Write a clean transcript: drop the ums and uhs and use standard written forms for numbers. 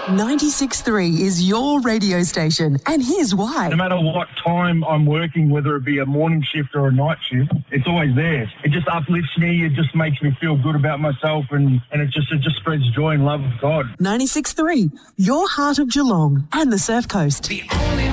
96.3 is your radio station, and here's why. No matter what time I'm working, whether it be a morning shift or a night shift, it's always there. It just uplifts me. It just makes me feel good about myself, and it just spreads joy and love of God. 96.3, your heart of Geelong and the Surf Coast. The only